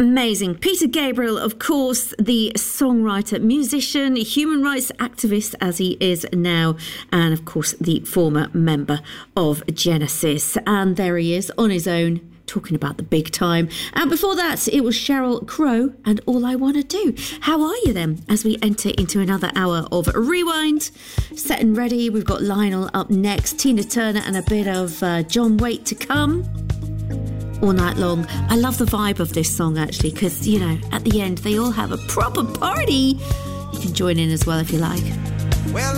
Amazing. Peter Gabriel, of course, the songwriter, musician, human rights activist as he is now, and of course the former member of Genesis. And there he is on his own, talking about the big time. And before that, it was Sheryl Crow and All I Want to Do. How are you then as we enter into another hour of Rewind? Set and ready. We've got Lionel up next, Tina Turner and a bit of John Waite to come. All night long. I love the vibe of this song actually, because, you know, at the end they all have a proper party. You can join in as well if you like. Well,